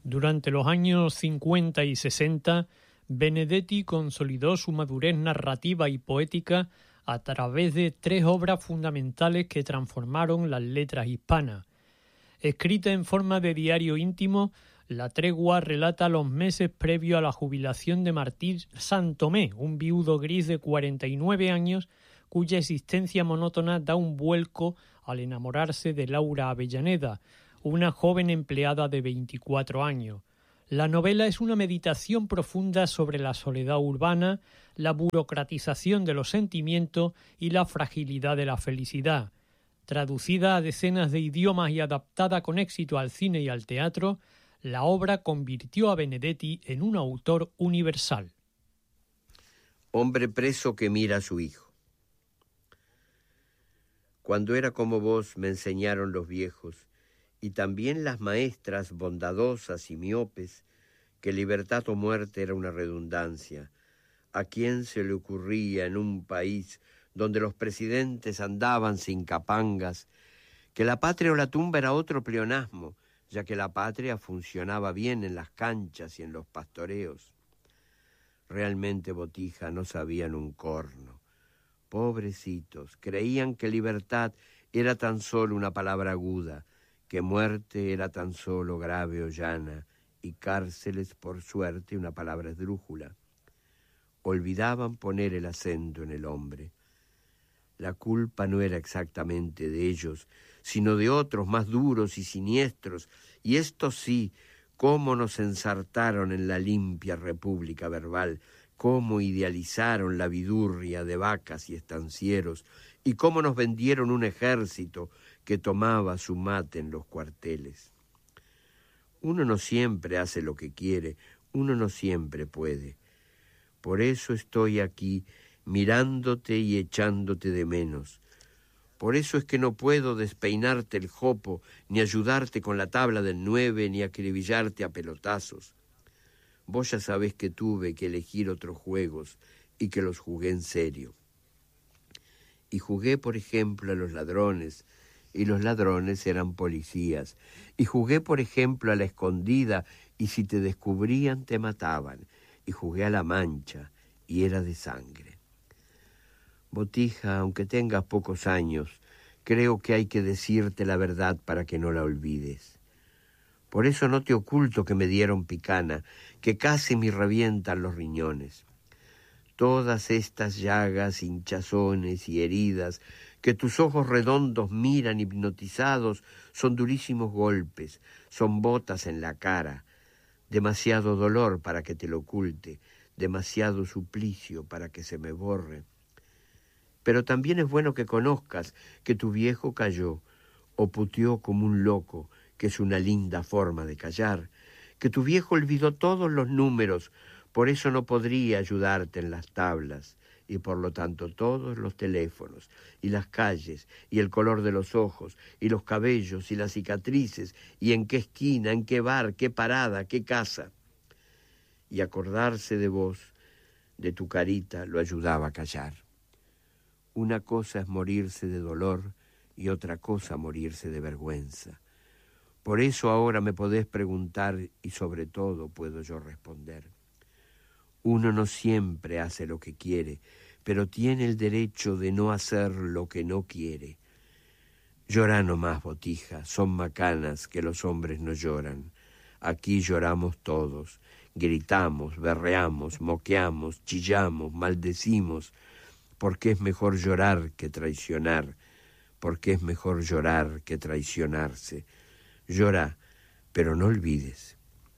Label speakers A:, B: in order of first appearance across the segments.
A: Durante los años 50 y 60, Benedetti consolidó su madurez narrativa y poética a través de 3 obras fundamentales que transformaron las letras hispanas. Escrita en forma de diario íntimo, La tregua relata los meses previos a la jubilación de Martí Santomé, un viudo gris de 49 años cuya existencia monótona da un vuelco al enamorarse de Laura Avellaneda, una joven empleada de 24 años. La novela es una meditación profunda sobre la soledad urbana, la burocratización de los sentimientos y la fragilidad de la felicidad. Traducida a decenas de idiomas y adaptada con éxito al cine y al teatro, la obra convirtió a Benedetti en un autor universal.
B: Hombre preso que mira a su hijo. Cuando era como vos me enseñaron los viejos, y también las maestras bondadosas y miopes, que libertad o muerte era una redundancia. ¿A quién se le ocurría en un país donde los presidentes andaban sin capangas, que la patria o la tumba era otro pleonasmo, ya que la patria funcionaba bien en las canchas y en los pastoreos? Realmente, Botija, no sabían un corno. Pobrecitos, creían que libertad era tan solo una palabra aguda, que muerte era tan solo grave o llana, y cárceles, por suerte, una palabra esdrújula. Olvidaban poner el acento en el hombre. La culpa no era exactamente de ellos, sino de otros más duros y siniestros, y estos sí, cómo nos ensartaron en la limpia república verbal, cómo idealizaron la vidurria de vacas y estancieros, y cómo nos vendieron un ejército que tomaba su mate en los cuarteles. Uno no siempre hace lo que quiere, uno no siempre puede. Por eso estoy aquí, mirándote y echándote de menos. Por eso es que no puedo despeinarte el jopo, ni ayudarte con la tabla del 9, ni acribillarte a pelotazos. Vos ya sabés que tuve que elegir otros juegos y que los jugué en serio. Y jugué, por ejemplo, a los ladrones, y los ladrones eran policías. Y jugué, por ejemplo, a la escondida, y si te descubrían te mataban. Y jugué a la mancha, y era de sangre. Botija, aunque tengas pocos años, creo que hay que decirte la verdad para que no la olvides. Por eso no te oculto que me dieron picana, que casi me revientan los riñones. Todas estas llagas, hinchazones y heridas que tus ojos redondos miran hipnotizados son durísimos golpes, son botas en la cara, demasiado dolor para que te lo oculte, demasiado suplicio para que se me borre. Pero también es bueno que conozcas que tu viejo cayó, o puteó como un loco, que es una linda forma de callar, que tu viejo olvidó todos los números, por eso no podría ayudarte en las tablas, y por lo tanto todos los teléfonos, y las calles, y el color de los ojos, y los cabellos, y las cicatrices, y en qué esquina, en qué bar, qué parada, qué casa. Y acordarse de vos, de tu carita, lo ayudaba a callar. Una cosa es morirse de dolor y otra cosa morirse de vergüenza. Por eso ahora me podés preguntar y sobre todo puedo yo responder. Uno no siempre hace lo que quiere, pero tiene el derecho de no hacer lo que no quiere. Llorá nomás, Botija, son macanas que los hombres no lloran. Aquí lloramos todos, gritamos, berreamos, moqueamos, chillamos, maldecimos, porque es mejor llorar que traicionar, porque es mejor llorar que traicionarse. Llorá, pero no olvides.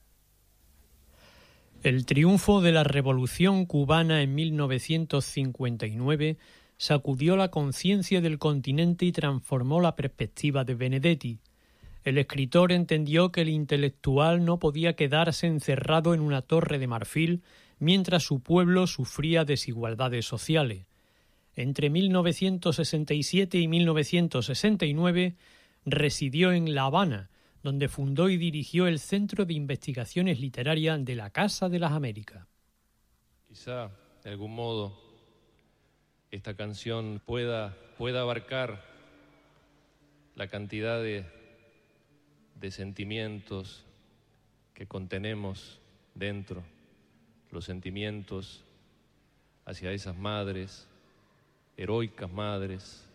A: El triunfo de la Revolución cubana en 1959 sacudió la conciencia del continente y transformó la perspectiva de Benedetti. El escritor entendió que el intelectual no podía quedarse encerrado en una torre de marfil mientras su pueblo sufría desigualdades sociales. Entre 1967 y 1969 residió en La Habana, donde fundó y dirigió el Centro de Investigaciones Literarias de la Casa de las Américas.
C: Quizá, de algún modo, esta canción pueda abarcar la cantidad de sentimientos que contenemos dentro, los sentimientos hacia esas madres, heroicas madres,